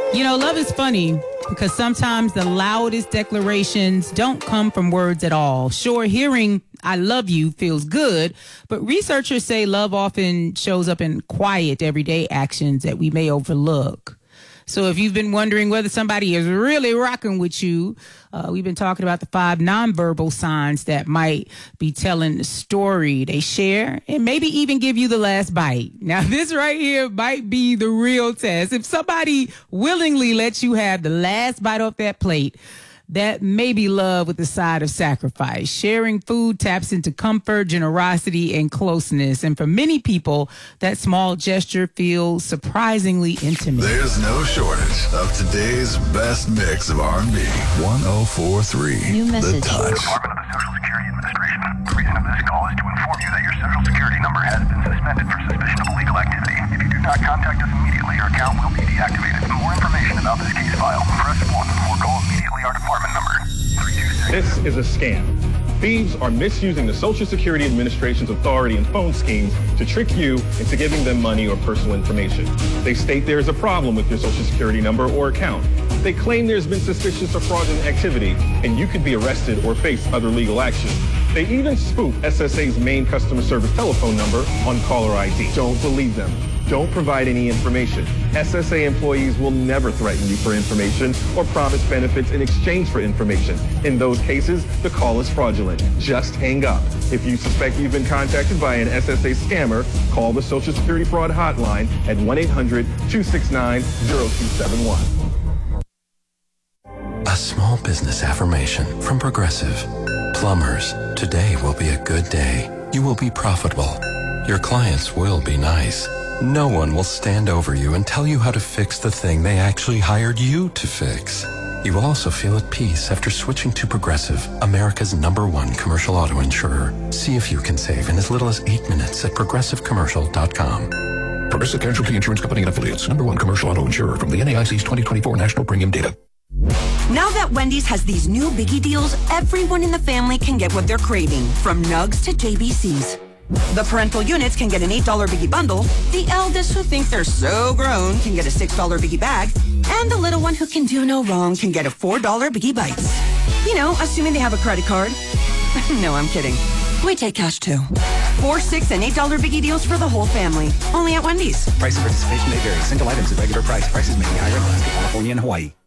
You know, love is funny because sometimes the loudest declarations don't come from words at all. Sure, hearing I love you feels good, but researchers say love often shows up in quiet, everyday actions that we may overlook. So if you've been wondering whether somebody is really rocking with you, we've been talking about the 5 nonverbal signs that might be telling the story they share and maybe even give you the last bite. Now, this right here might be the real test. If somebody willingly lets you have the last bite off that plate, that may be love with a side of sacrifice. Sharing food taps into comfort, generosity, and closeness. And for many people, that small gesture feels surprisingly intimate. There's no shortage of today's best mix of R&B. 104.3 New message. The Touch. Department of the Social Security Administration. The reason of this call is to inform you that your Social Security number has been suspended for suspicion of illegal activity. If you do not contact us immediately, your account will be deactivated. For more information about this case file, press 1 or call immediately our department number 326. This is a scam. Thieves are misusing the Social Security Administration's authority and phone schemes to trick you into giving them money or personal information. They state there is a problem with your Social Security number or account. They claim there's been suspicious or fraudulent activity, and you could be arrested or face other legal action. They even spoof SSA's main customer service telephone number on caller ID. Don't believe them. Don't provide any information. SSA employees will never threaten you for information or promise benefits in exchange for information. In those cases, the call is fraudulent. Just hang up. If you suspect you've been contacted by an SSA scammer, call the Social Security Fraud Hotline at 1-800-269-0271. A small business affirmation from Progressive. Plumbers, today will be a good day. You will be profitable. Your clients will be nice. No one will stand over you and tell you how to fix the thing they actually hired you to fix. You will also feel at peace after switching to Progressive, America's #1 commercial auto insurer. See if you can save in as little as 8 minutes at progressivecommercial.com. Progressive Casualty Insurance Company and Affiliates, #1 commercial auto insurer from the NAIC's 2024 National Premium Data. Now that Wendy's has these new biggie deals, everyone in the family can get what they're craving, from nugs to JBCs. The parental units can get an $8 biggie bundle, the eldest who think they're so grown can get a $6 biggie bag, and the little one who can do no wrong can get a $4 biggie bites. You know, assuming they have a credit card. No, I'm kidding. We take cash too. 4, 6, and $8 biggie deals for the whole family. Only at Wendy's. Price and participation may vary. Single items at regular price. Prices may be higher in Alaska, California, and Hawaii.